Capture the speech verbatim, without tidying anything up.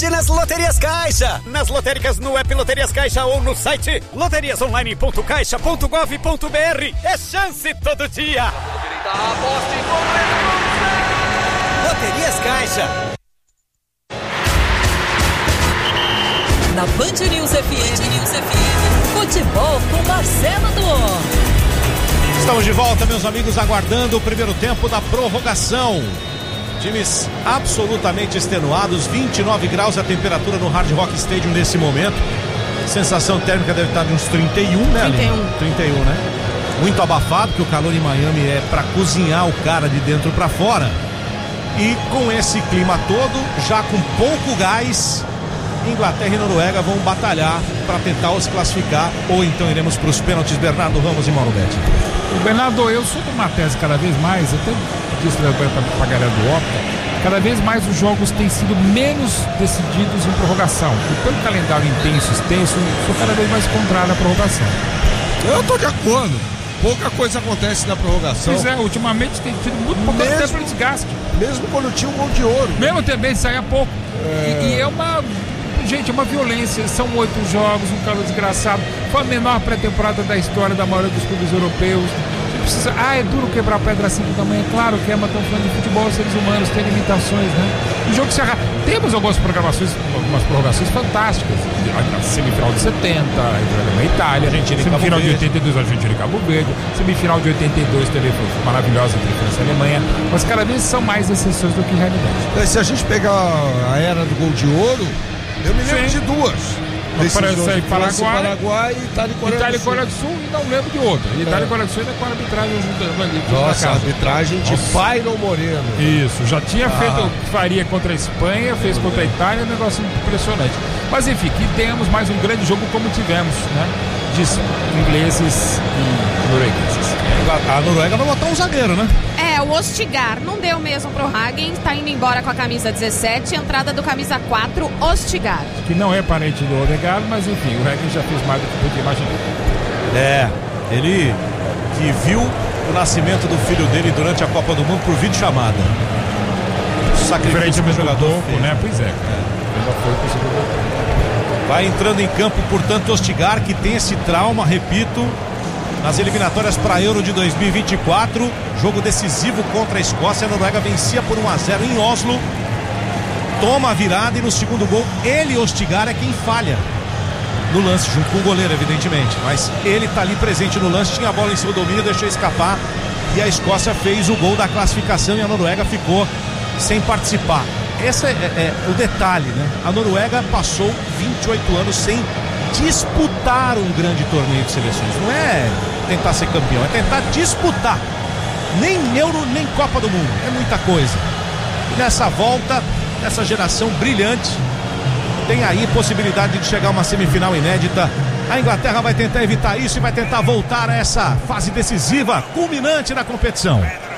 Nas Loterias Caixa, nas lotéricas no app Loterias Caixa ou no site loterias online ponto caixa ponto gov ponto br. É chance todo dia. Loterias Caixa. Na Band News F M, News F M, futebol com Marcelo Duó. Estamos de volta, meus amigos, aguardando o primeiro tempo da prorrogação. Times absolutamente extenuados, vinte e nove graus a temperatura no Hard Rock Stadium nesse momento. Sensação térmica deve estar de uns trinta e um, né, trinta e um. trinta e um, né? Muito abafado, que o calor em Miami é para cozinhar o cara de dentro para fora. E com esse clima todo, já com pouco gás, Inglaterra e Noruega vão batalhar para tentar os classificar, ou então iremos para os pênaltis. Bernardo Ramos e Mauro Betti. O Bernardo, eu sou de uma tese cada vez mais, até disse para a galera do Opta, cada vez mais os jogos têm sido menos decididos em prorrogação. E pelo calendário intenso, extenso, sou cada vez mais contrário à prorrogação. Eu tô de acordo. Pouca coisa acontece na prorrogação. Pois é, ultimamente tem tido muito pouco mesmo, tempo de desgaste. Mesmo quando tinha um gol de ouro. Mesmo também saia pouco. É... E, e é uma... Gente, é uma violência. São oito jogos, um calor desgraçado. Foi a menor pré-temporada da história da maioria dos clubes europeus. Precisa... Ah, é duro quebrar pedra às cinco da manhã. Claro que é, mas estamos falando de futebol, seres humanos, tem limitações, né? O jogo se agarra. Temos algumas programações, algumas prorrogações fantásticas. A semifinal de setenta, a Itália, Argentina, semifinal de oitenta e dois, Argentina e Cabo Verde, semifinal de oitenta e dois teve maravilhosa entre França e Alemanha, mas cada vez são mais exceções do que realidade. Se a gente pegar a era do gol de ouro, eu me lembro Sim. de duas. França e Paraguai, Paraguai e Itália e Coreia Itália do e Coreia do Sul, e não lembro de outra. Itália e Coreia do Sul ainda com a arbitragem ajudando ali. Nossa, a arbitragem de Byron Moreno. Isso, já tinha ah. feito o que faria contra a Espanha, fez contra a Itália, um negócio impressionante. Mas enfim, que tenhamos mais um grande jogo como tivemos, né? De ingleses e noruegueses. A Noruega vai botar um zagueiro, né? É, o Ostigar não deu mesmo pro Hagen, tá indo embora com a camisa dezessete, entrada do camisa quatro, Ostigar. Que não é parente do Odegaard, mas enfim, o Hagen já fez mais do que podia imaginar. É, ele que viu o nascimento do filho dele durante a Copa do Mundo por videochamada. Sacrifício do jogador, pouco, né? Pois é. Ainda foi possível. Vai entrando em campo, portanto, Ostigar, que tem esse trauma, repito, nas eliminatórias para a Euro de dois mil e vinte e quatro, jogo decisivo contra a Escócia. A Noruega vencia por um a zero em Oslo, toma a virada e no segundo gol ele, Ostigar, é quem falha no lance, junto com o goleiro, evidentemente, mas ele está ali presente no lance, tinha a bola em seu domínio, deixou escapar e a Escócia fez o gol da classificação e a Noruega ficou sem participar. Esse é, é, é o detalhe, né? A Noruega passou vinte e oito anos sem disputar um grande torneio de seleções. Não é tentar ser campeão, é tentar disputar. Nem Euro, nem Copa do Mundo. É muita coisa. E nessa volta, nessa geração brilhante, tem aí possibilidade de chegar a uma semifinal inédita. A Inglaterra vai tentar evitar isso e vai tentar voltar a essa fase decisiva, culminante da competição.